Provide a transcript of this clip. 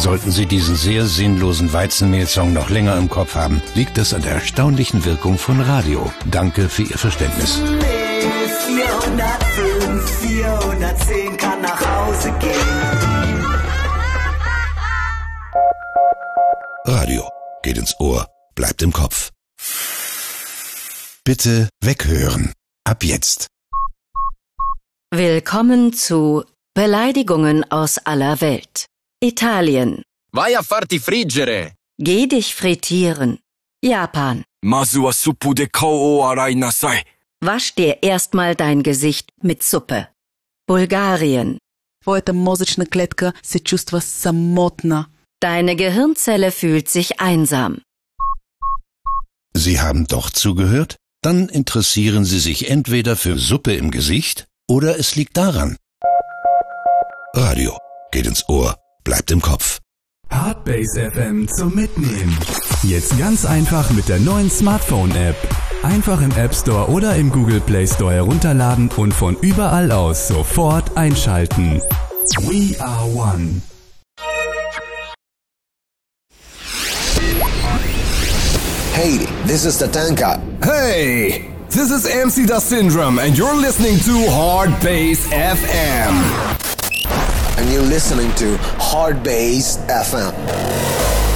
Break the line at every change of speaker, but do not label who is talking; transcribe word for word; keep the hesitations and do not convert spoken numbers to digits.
Sollten Sie diesen sehr sinnlosen Weizenmehl-Song noch länger im Kopf haben, liegt es an der erstaunlichen Wirkung von Radio. Danke für Ihr Verständnis.
vierhundertfünf, vierhundertzehn kann nach Hause gehen.
Radio geht ins Ohr, bleibt im Kopf. Bitte weghören. Ab jetzt.
Willkommen zu Beleidigungen aus aller Welt. Italien.
Vai a farti friggere.
Geh dich frittieren. Japan.
Mazu wa suppu de kao o arai nasai.
Wasch dir erstmal dein Gesicht mit Suppe. Bulgarien.
Твоята мозъчна клетка се чувства самотна.
Deine Gehirnzelle fühlt sich einsam.
Sie haben doch zugehört? Dann interessieren Sie sich entweder für Suppe im Gesicht oder es liegt daran. Radio geht ins Ohr, bleibt im Kopf.
Hardbase F M zum Mitnehmen. Jetzt ganz einfach mit der neuen Smartphone-App. Einfach im App Store oder im Google Play Store herunterladen und von überall aus sofort einschalten. We are one.
Hey, this is Tatanka.
Hey, this is M C Da Syndrome and you're listening to Hardbase F M.
And you're listening to Hardbase F M.